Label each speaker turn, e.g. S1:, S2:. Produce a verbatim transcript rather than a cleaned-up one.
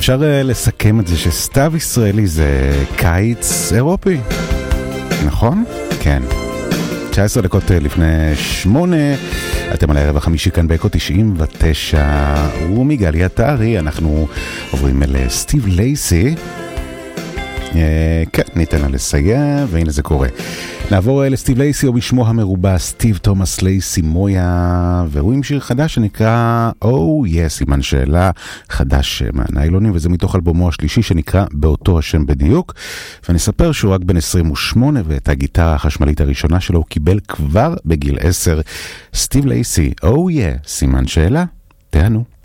S1: אפשר לסכם את זה שסתיו ישראלי זה קיץ אירופי, נכון? כן. תשע עשרה דקות לפני שמונה, אתם על הערב החמישי כאן באקו תשעים ותשע, ומגלי עטרי, אנחנו עוברים אל סטיב לייסי. כן, ניתן לה לסייע, והנה זה קורה. נעבור לסטיב לייסי, או בשמו המרובע סטיב תומאס לייסי מויה, והוא עם שיר חדש שנקרא Oh Yes, סימן שאלה, חדש מהניילונים, וזה מתוך אלבומו השלישי שנקרא באותו השם בדיוק. ואני אספר שהוא רק בן עשרים ושמונה, ואת הגיטרה החשמלית הראשונה שלו הוא קיבל כבר בגיל עשר. סטיב לייסי, Oh Yeah, סימן שאלה, תהנו.